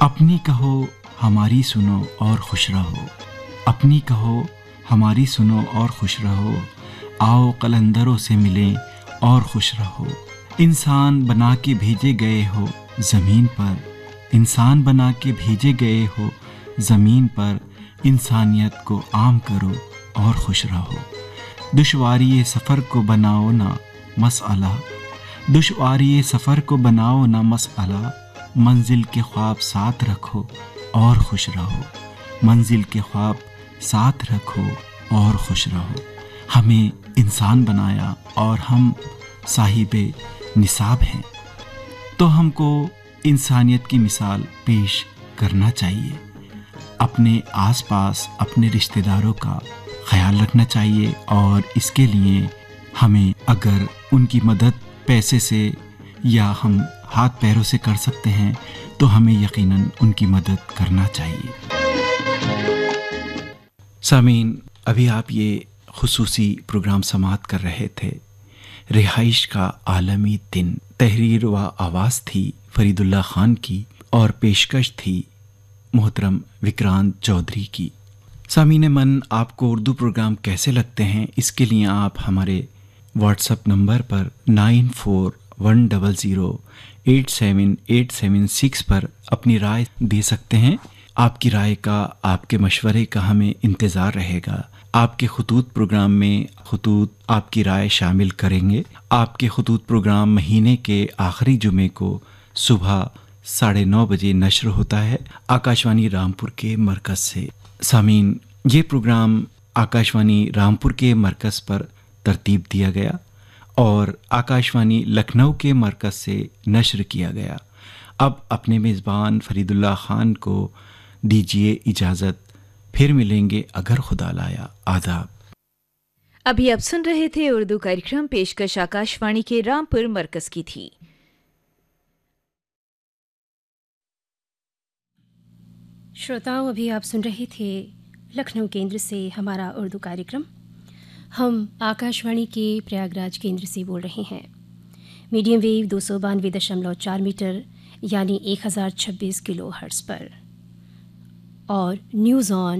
اپنی کہو ہماری سنو اور خوش رہو، اپنی کہو ہماری سنو اور خوش رہو، آؤ قلندروں سے ملیں اور خوش رہو۔ انسان بنا کے بھیجے گئے ہو زمین پر، انسان بنا کے بھیجے گئے ہو زمین پر، انسانیت کو عام کرو اور خوش رہو۔ دشواری سفر کو بناؤ نہ مسئلہ، دشواری سفر کو بناؤ نہ مسئلہ، منزل کے خواب ساتھ رکھو اور خوش رہو، منزل کے خواب ساتھ رکھو اور خوش رہو۔ ہمیں انسان بنایا اور ہم صاحب نصاب ہیں، تو ہم کو انسانیت کی مثال پیش کرنا چاہیے۔ اپنے آس پاس اپنے رشتہ داروں کا خیال رکھنا چاہیے، اور اس کے لیے ہمیں اگر ان کی مدد پیسے سے یا ہم ہاتھ پیروں سے کر سکتے ہیں تو ہمیں یقیناً ان کی مدد کرنا چاہیے۔ سامعین، ابھی آپ یہ خصوصی پروگرام سماعت کر رہے تھے، رہائش کا عالمی دن۔ تحریر و آواز تھی فرید اللہ خان کی، اور پیشکش تھی محترم وکرانت چودھری کی۔ سامعین من، آپ کو اردو پروگرام کیسے لگتے ہیں؟ اس کے لیے آپ ہمارے واٹس ایپ نمبر پر 9410087876 پر اپنی رائے دے سکتے ہیں۔ آپ کی رائے کا، آپ کے مشورے کا ہمیں انتظار رہے گا۔ آپ کے خطوط پروگرام میں خطوط آپ کی رائے شامل کریں گے۔ آپ کے خطوط پروگرام مہینے کے آخری جمعے کو صبح 9:30 بجے نشر ہوتا ہے آکاشوانی رامپور کے مرکز سے۔ سامعین، یہ پروگرام آکاشوانی رامپور کے مرکز پر ترتیب دیا گیا اور آکاشوانی لکھنؤ کے مرکز سے نشر کیا گیا۔ اب اپنے میزبان فرید اللہ خان کو دیجیے اجازت، پھر ملیں گے اگر خدا لایا۔ آداب۔ ابھی آپ سن رہے تھے اردو کارکرم، پیشکش آکاشوانی کے رامپور مرکز کی تھی۔ شروتاؤں، ابھی آپ سن رہے تھے لکھنؤ کیندر سے ہمارا اردو کارکرم۔ ہم آکاشوانی کے پریاگراج کیندر سے بول رہے ہیں۔ میڈیم ویو 292.4 میٹر یعنی 1026 کلو ہرٹز پر، اور نیوز آن